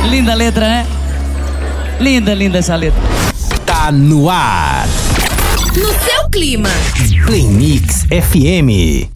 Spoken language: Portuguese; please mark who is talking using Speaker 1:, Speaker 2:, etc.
Speaker 1: Linda letra, né? Linda, linda essa letra.
Speaker 2: Tá no ar.
Speaker 3: No seu clima.
Speaker 2: Play Mix FM.